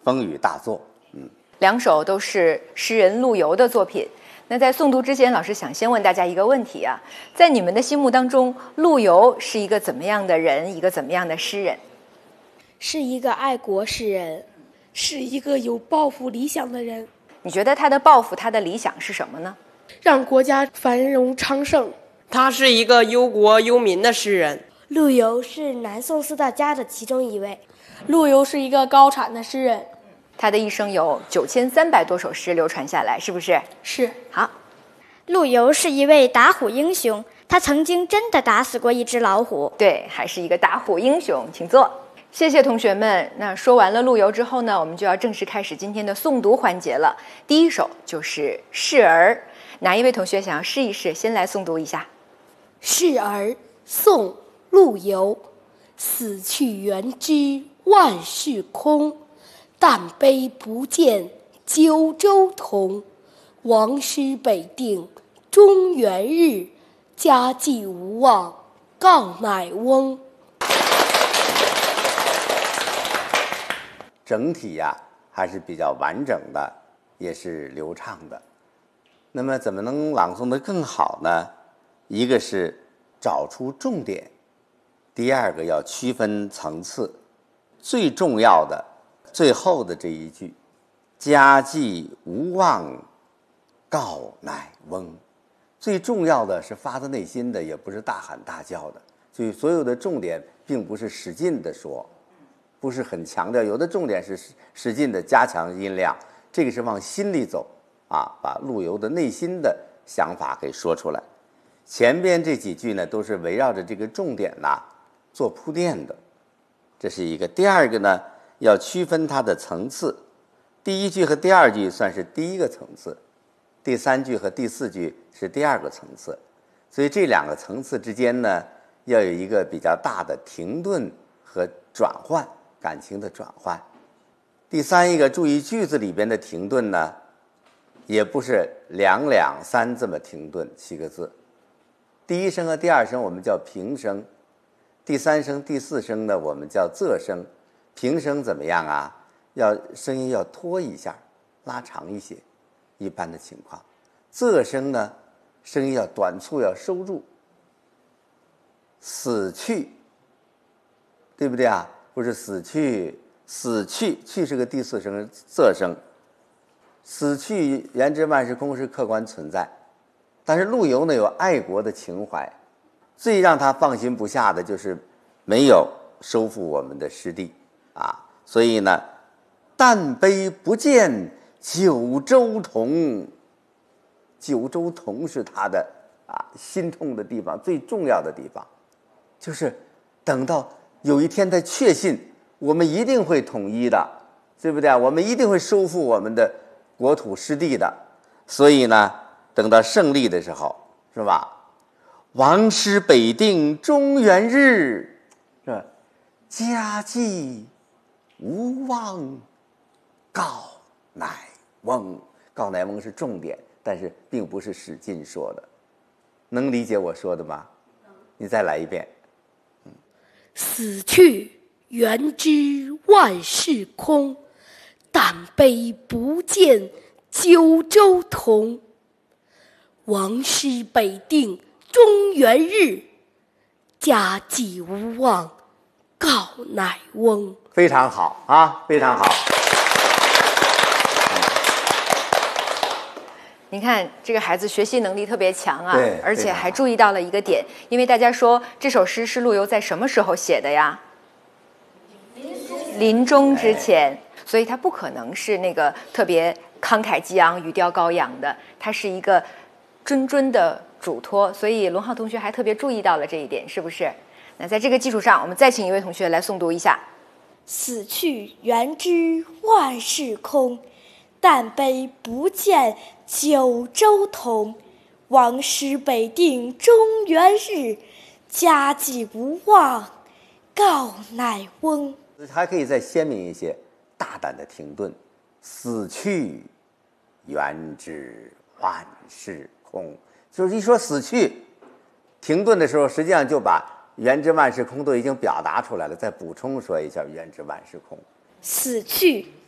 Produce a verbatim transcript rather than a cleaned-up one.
风雨大作。嗯， 两首都是诗人陆游的作品。那在诵读之前，老师想先问大家一个问题啊，在你们的心目当中，陆游是一个怎么样的人，一个怎么样的诗人？ 是一个爱国诗人，是一个有抱负理想的人。 你觉得他的抱负，他的理想是什么呢？ 让国家繁荣昌盛。 他是一个忧国忧民的诗人。 陆游是南宋四大家的其中一位。 陆游是一个高产的诗人。 他的一生有九千三百多首诗流传下来，是不是？ 是。 好， 陆游是一位打虎英雄，他曾经真的打死过一只老虎。 对，还是一个打虎英雄。请坐。谢谢同学们。那说完了陆游之后呢，我们就要正式开始今天的诵读环节了。第一首就是《示儿》，哪一位同学想要试一试？先来诵读一下。 《示儿》宋·陆游。死去元知万事空，但悲不见九州同。王师北定中原日，家祭无忘告乃翁。 整体呀、啊、还是比较完整的，也是流畅的。那么怎么能朗诵得更好呢？一个是找出重点，第二个要区分层次。最重要的最后的这一句，家祭无忘告乃翁，最重要的是发自内心的，也不是大喊大叫的。所以所有的重点并不是使劲的说，不是很强调，有的重点是使劲的加强音量，这个是往心里走啊，把陆游的内心的想法给说出来。前边这几句呢，都是围绕着这个重点呐、啊、做铺垫的，这是一个。第二个呢，要区分它的层次，第一句和第二句算是第一个层次，第三句和第四句是第二个层次，所以这两个层次之间呢，要有一个比较大的停顿和转换，感情的转换。第三一个，注意句子里边的停顿呢，也不是两两三这么停顿七个字，第一声和第二声我们叫平声，第三声第四声呢我们叫仄声。平声怎么样啊？要声音要拖一下，拉长一些，一般的情况。仄声呢，声音要短促，要收住。死去，对不对啊？不是死去，死去，去是个第四声，仄声。死去原知万事空是客观存在，但是陆游呢有爱国的情怀，最让他放心不下的就是没有收复我们的失地啊，所以呢，但悲不见九州同，九州同是他的啊心痛的地方，最重要的地方，就是等到有一天他确信我们一定会统一的，对不对啊？我们一定会收复我们的国土失地的，所以呢，等到胜利的时候，是吧？王师北定中原日，是吧？家祭无忘告乃翁。告乃翁是重点，但是并不是使劲说的。能理解我说的吗？你再来一遍。 嗯、死去元知万事空，但悲不见九州同。王师北定中原日，家祭无忘告乃翁。 非常好啊，非常好。 你看这个孩子学习能力特别强啊， 对， 而且还注意到了一个点，因为大家说这首诗是陆游在什么时候写的呀？临终之前，所以他不可能是那个特别慷慨激昂、语调高扬的，他是一个谆谆的嘱托，所以龙浩同学还特别注意到了这一点，是不是？那在这个基础上，我们再请一位同学来诵读一下： 死去元知万事空，但悲不见九州同。王师北定中原日，家祭无忘告乃翁。 还可以再鲜明一些，大胆的停顿。死去元知万事空，就是一说死去，停顿的时候，实际上就把元知万事空都已经表达出来了。再补充说一下元知万事空。 死去